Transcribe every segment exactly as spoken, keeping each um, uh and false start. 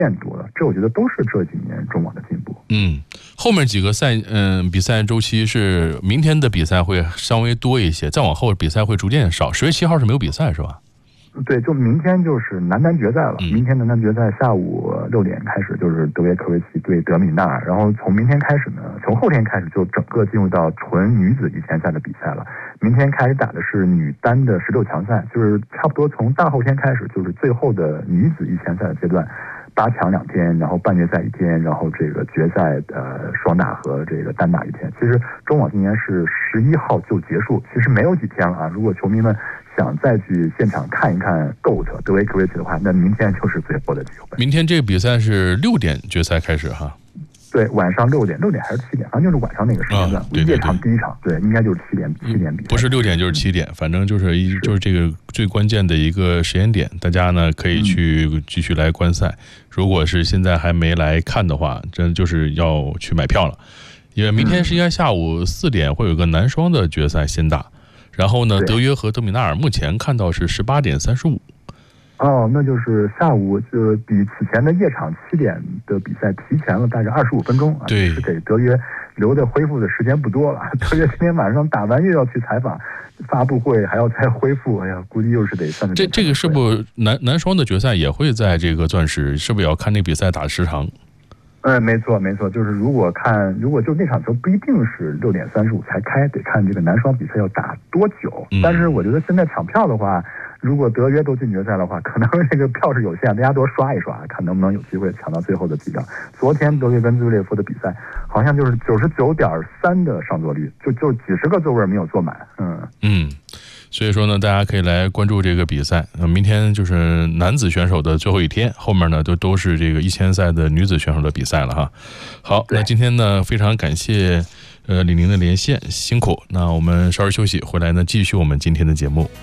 变多了，这我觉得都是这几年中网的进步。 嗯，后面几个赛嗯比赛周期是明天的比赛会稍微多一些，再往后比赛会逐渐少。十月七号是没有比赛是吧？ 对，就明天就是男单决赛了。嗯、明天男单决赛下午六点开始，就是德约科维奇对德米纳尔。然后从明天开始呢，从后天开始就整个进入到纯女子一千赛的比赛了。明天开始打的是女单的十六强赛，就是差不多从大后天开始，就是最后的女子一千赛的阶段。八强两天，然后半决赛一天，然后这个决赛呃双打和这个单打一天。其实中网今年是十一号就结束，其实没有几天了啊。如果球迷们想再去现场看一看 G O A T 德约科维奇的话，那明天就是最后的机会。 明天这个比赛是六点决赛开始哈。 对，晚上六点，六点还是七点？反正就是晚上那个时间段，夜场第一场，对，应该就是七点，七点比赛。 不是六点就是七点，反正就是一就是这个最关键的一个时间点，大家呢可以去继续来观赛。如果是现在还没来看的话，真就是要去买票了，因为明天是应该下午四点会有个男双的决赛先打，然后呢，德约和德米纳尔目前看到是十八点三十五。 哦，那就是下午就比此前的夜场七点的比赛提前了大概二十五分钟啊， 对， 是给德约留的恢复的时间不多了。德约今天晚上打完又要去采访、发布会，还要再恢复，哎呀，估计又是得算。 这这个是不是男男双的决赛也会在这个钻石？是不是要看那比赛打时长？ 嗯，没错没错，就是如果看，如果就那场球不一定是六点三十五才开，得看这个男双比赛要打多久。嗯、但是我觉得现在抢票的话。如果德约都进决赛的话，可能这个票是有限，大家多刷一刷，看能不能有机会抢到最后的几张。昨天德约跟兹维列夫的比赛，好像就是九十九点三的上座率，就就几十个座位没有坐满。嗯嗯，所以说呢，大家可以来关注这个比赛。呃，明天就是男子选手的最后一天，后面呢都都是这个一千赛的女子选手的比赛了哈。好，那今天呢非常感谢呃李宁的连线，辛苦。那我们稍事休息，回来呢继续我们今天的节目。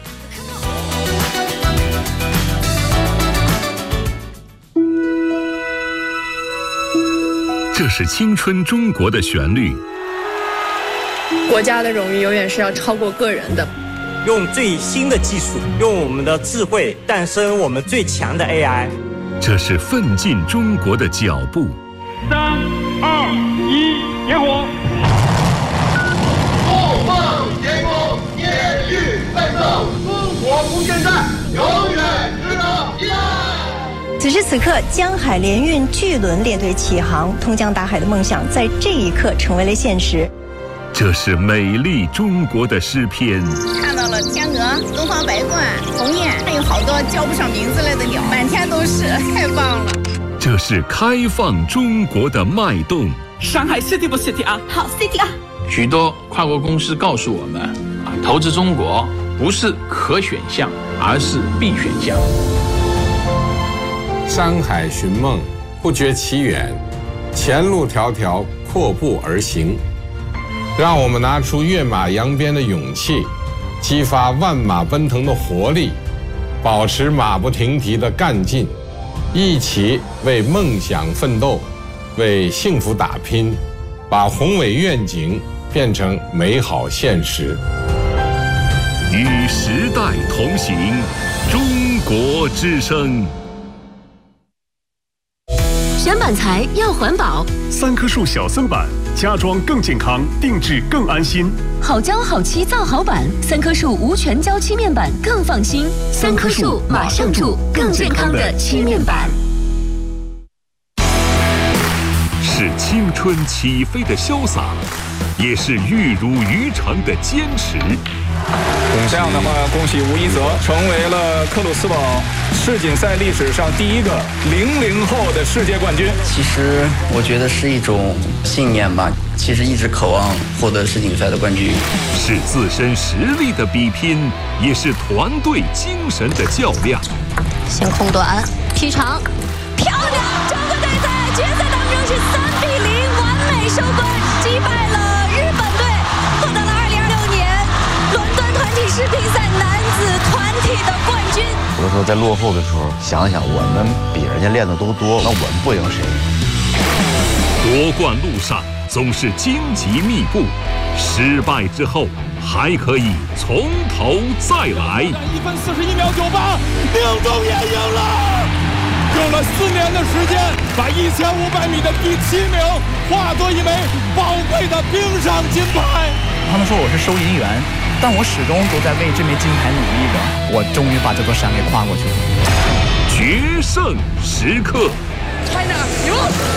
这是青春中国的旋律。 国家的荣誉永远是要超过个人的。 用最新的技术，用我们的智慧诞生我们最强的 A I。 这是奋进中国的脚步。 三二一，点火！ 梦梦天空，夜欲奋斗，中国无限战，永远值得期待。 此时此刻，江海联运巨轮列队起航，通江达海的梦想在这一刻成为了现实。 这是美丽中国的诗篇。 看到了天鹅、东方白鹳、鸿雁，还有好多叫不上名字来的鸟，满天都是，太棒了。 这是开放中国的脉动。 上海 City 不 City 啊？ 好 City 啊！ 许多跨国公司告诉我们，啊，投资中国不是可选项，而是必选项。 山海寻梦，不觉其远，前路迢迢，阔步而行。让我们拿出跃马扬鞭的勇气，激发万马奔腾的活力，保持马不停蹄的干劲，一起为梦想奋斗，为幸福打拼，把宏伟愿景变成美好现实。 与时代同行，中国之声。 选板材要环保， 三棵树小森板，家装更健康，定制更安心。 好胶好漆造好板，三棵树无全胶漆面板更放心。三棵树马上住更健康的漆面板。 是青春起飞的潇洒，也是玉如渔场的坚持。 这样的话，恭喜吴一泽成为了克鲁斯堡世锦赛历史上第一个零零后的世界冠军。 其实我觉得是一种信念吧，其实一直渴望获得世锦赛的冠军。 是自身实力的比拼，也是团队精神的较量。 先空短，劈长，漂亮！中国队在决赛当中是三比零完美收官，击败了日本队，获得了二零二六年伦敦团体世乒赛男子团体的冠军。 有的时候在落后的时候，想想我们比人家练的都多，那我们不赢谁？ 夺冠路上总是荆棘密布，失败之后还可以从头再来。 一分四十一秒九八，命中也赢了， 用了四年的时间，把一千五百米的第七名化作一枚宝贵的冰上金牌。 他们说我是收银员，但我始终都在为这枚金牌努力着。我终于把这座山给跨过去了。 决胜时刻 China 赢了。